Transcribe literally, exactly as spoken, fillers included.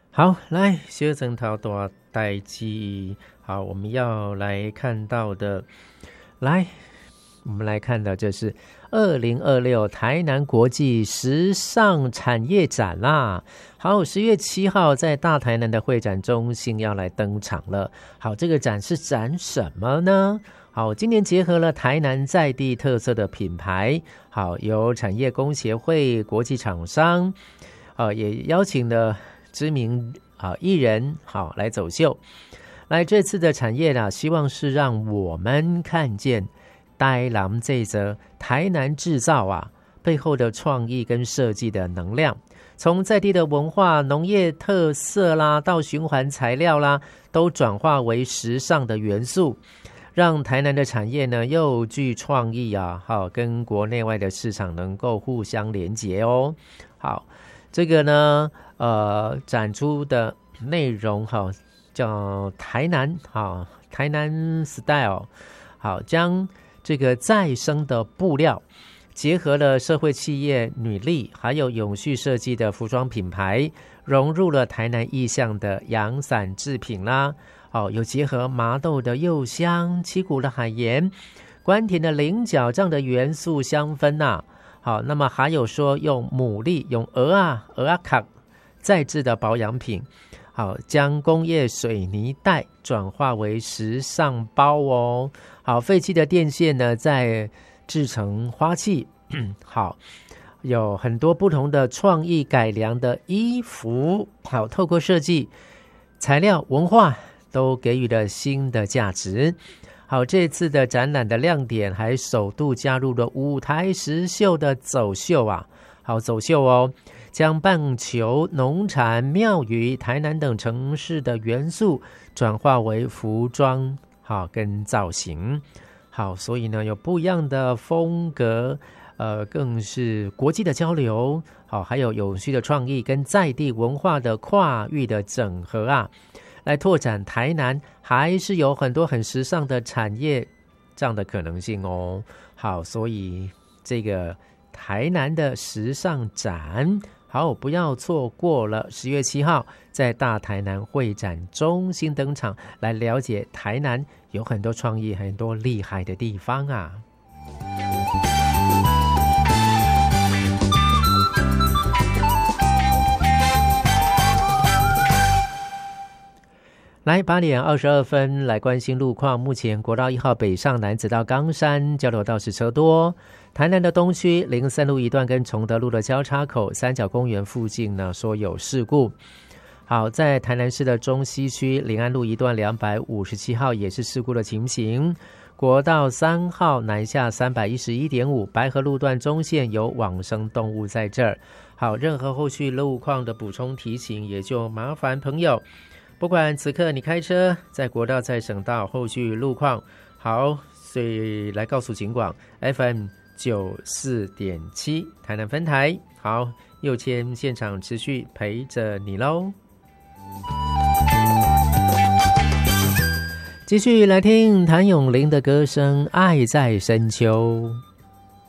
好，来小枕头大代志。好，我们要来看到的，来，我们来看到这是二零二六台南国际时尚产业展啦。好，十月七号在大台南的会展中心要来登场了。好，这个展是展什么呢？好，今年结合了台南在地特色的品牌，好，由产业工协会、国际厂商，呃，也邀请了知名啊艺人，好来走秀。来，这次的产业呢，希望是让我们看见台南这则台南制造啊背后的创意跟设计的能量，从在地的文化、农业特色啦，到循环材料啦，都转化为时尚的元素。让台南的产业呢又具创意啊，好跟国内外的市场能够互相连结哦。好，这个呢，呃，展出的内容哈叫台南，好台南 style， 好将这个再生的布料结合了社会企业女力，还有永续设计的服装品牌，融入了台南意象的阳伞制品啦。哦，有结合麻豆的柚香、七股的海盐、关田的菱角这样的元素香氛呐、啊。好，那么还有说用牡蛎、用鹅啊、鹅啊卡再制的保养品，好，将工业水泥袋转化为时尚包哦。好，废弃的电线呢，再制成花器。好，有很多不同的创意改良的衣服，好，透过设计、材料、文化。都给予了新的价值。好，这次的展览的亮点还首度加入了舞台实秀的走秀啊，好走秀哦，将棒球、农产、庙宇、台南等城市的元素转化为服装，好跟造型。好，所以呢有不一样的风格，呃，更是国际的交流，好，还有永续的创意跟在地文化的跨域的整合啊。来拓展台南还是有很多很时尚的产业这样的可能性哦。好，所以这个台南的时尚展，好，不要错过了。十月七号在大台南会展中心登场，来了解台南有很多创意、很多厉害的地方啊。来，八点二十二分，来关心路况。目前国道一号北上南子到冈山交流道是车多，台南的东区零三路一段跟崇德路的交叉口三角公园附近呢说有事故。好，在台南市的中西区临安路一段两百五十七号也是事故的情形。国道三号南下三百一十一点五白河路段中线有往生动物在这儿。好，任何后续路况的补充提醒，也就麻烦朋友。不管此刻你开车在国道在省道后续路况好，所以来告诉警广 F M 九十四点七 台南分台。好，右签现场持续陪着你咯。继续来听谭咏麟的歌声《爱在深秋》。